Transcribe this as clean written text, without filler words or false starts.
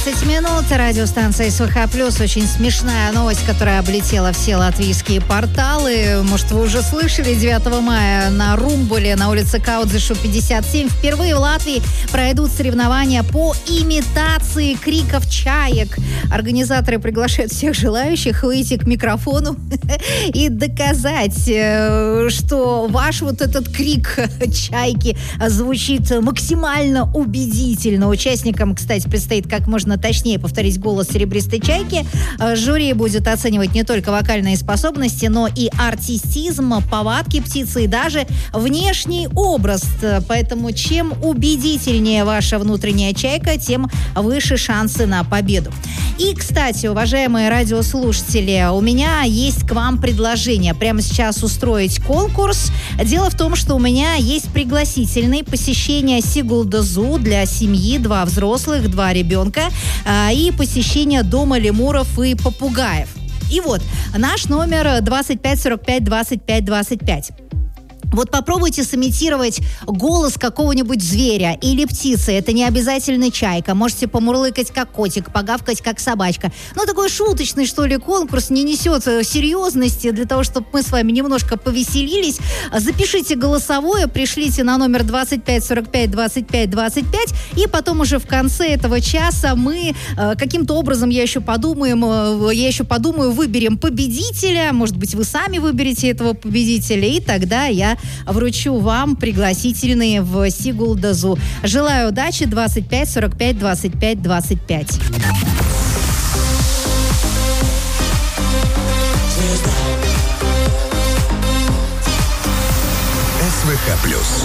20 минут. Радиостанция СВХ+. Очень смешная новость, которая облетела все латвийские порталы. Может, вы уже слышали, 9 мая на Румбуле, на улице Каудзишу, 57, впервые в Латвии пройдут соревнования по имитации криков чаек. Организаторы приглашают всех желающих выйти к микрофону и доказать, что ваш вот этот крик чайки звучит максимально убедительно. Участникам, кстати, предстоит как можно точнее повторить голос серебристой чайки. Жюри будет оценивать не только вокальные способности, но и артистизм, повадки птицы и даже внешний образ. Поэтому чем убедительнее ваша внутренняя чайка, тем выше шансы на победу. И, кстати, уважаемые радиослушатели, у меня есть к вам предложение. Прямо сейчас устроить конкурс. Дело в том, что у меня есть пригласительные посещения Сигулда Зу для семьи, 2 взрослых, 2 ребенка, и посещение дома лемуров и попугаев. И вот, наш номер 25 45 25 25. Вот попробуйте сымитировать голос какого-нибудь зверя или птицы. Это не обязательно чайка. Можете помурлыкать, как котик, погавкать, как собачка. Ну, такой шуточный, что ли, конкурс, не несет серьезности. Для того, чтобы мы с вами немножко повеселились, запишите голосовое, пришлите на номер 25 45 25 25, и потом уже в конце этого часа мы каким-то образом, я еще подумаю, выберем победителя. Может быть, вы сами выберете этого победителя, и тогда я вручу вам пригласительные в Сигулда Зу. Желаю удачи. 25 45 25 25. СВХ+.